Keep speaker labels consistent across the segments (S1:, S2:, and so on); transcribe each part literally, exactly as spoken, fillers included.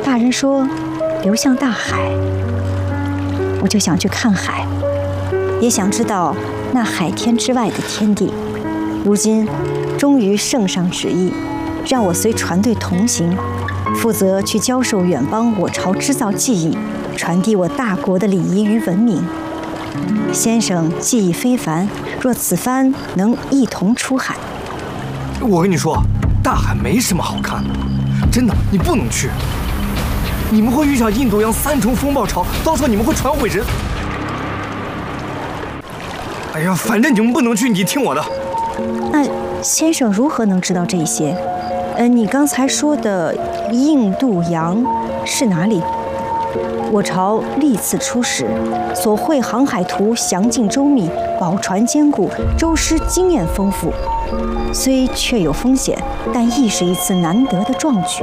S1: 大人说流向大海，我就想去看海，也想知道那海天之外的天地。如今终于圣上旨意，让我随船队同行，负责去教授远邦我朝织造技艺，传递我大国的礼仪与文明。先生技艺非凡，若此番能一同出海，
S2: 我跟你说，大海没什么好看的，真的，你不能去。你们会遇上印度洋三重风暴潮，到时候你们会船毁人。哎呀，反正你们不能去，你听我的。
S1: 那先生如何能知道这些？呃，你刚才说的印度洋是哪里？我朝历次出使，所绘航海图详尽周密，宝船坚固，舟师经验丰富。虽确有风险，但亦是一次难得的壮举。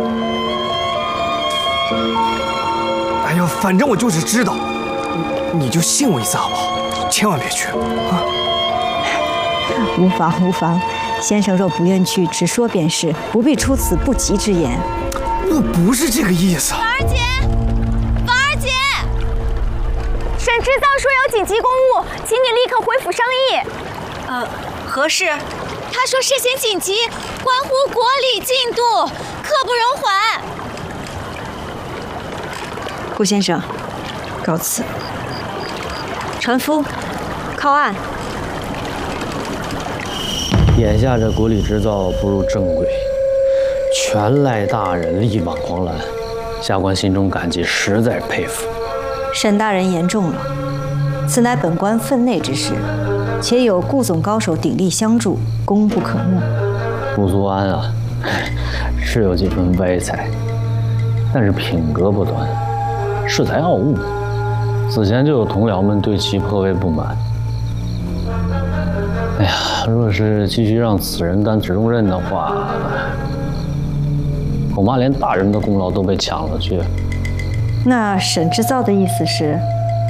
S2: 哎呀，反正我就是知道，你你就信我一次好不好？千万别去啊！
S1: 无妨无妨，先生若不愿去，直说便是，不必出此不吉之言。
S2: 我不是这个意思。
S3: 婉儿姐，婉儿姐，沈织造说有紧急公务，请你立刻回府商议。
S1: 呃，何事？
S3: 他说事情紧急，关乎国礼进度，刻不容缓。
S1: 顾先生，告辞。船夫，靠岸。
S4: 眼下这国礼织造步入正轨，全赖大人力挽狂澜，下官心中感激，实在佩服。
S1: 沈大人言重了，此乃本官分内之事，且有顾总高手鼎力相助，功不可没。
S4: 顾苏安啊，是有几分歪才，但是品格不端，恃才傲物。此前就有同僚们对其颇为不满。哎呀，若是继续让此人担此重任的话，恐怕连大人的功劳都被抢了去。
S1: 那沈织造的意思是？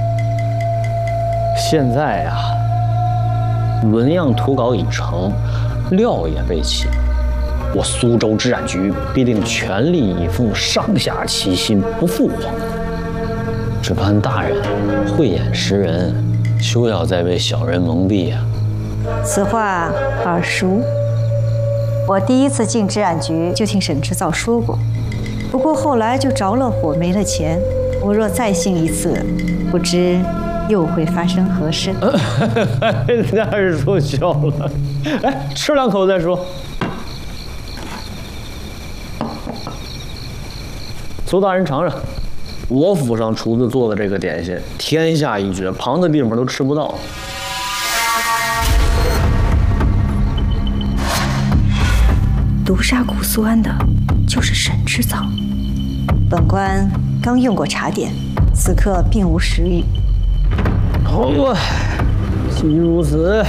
S4: 现在呀、啊，纹样图稿已成，料也备齐，我苏州织染局必定全力以赴，上下齐心，不负皇。只盼大人慧眼识人，休要再被小人蒙蔽啊！
S1: 此话耳熟，我第一次进织染局就听沈织造说过，不过后来就着了火，没了钱。我若再信一次，不知又会发生何事？
S4: 那是说笑了，哎，吃两口再说。苏大人尝尝，我府上厨子做的这个点心，天下一绝，旁的地方都吃不到。
S1: 毒杀顾苏安的就是沈织造。本官刚用过茶点，此刻并无食欲。
S4: 好吧，既如此，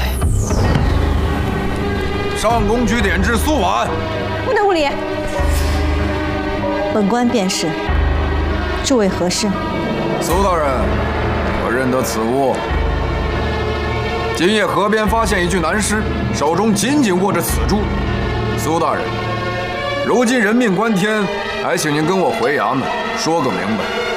S5: 上宫举点至苏婉，
S3: 不得无礼。
S1: 本官便是。诸位何事？
S5: 苏大人，我认得此物。今夜河边发现一具男尸，手中紧紧握着此珠。苏大人，如今人命关天，还请您跟我回衙门说个明白。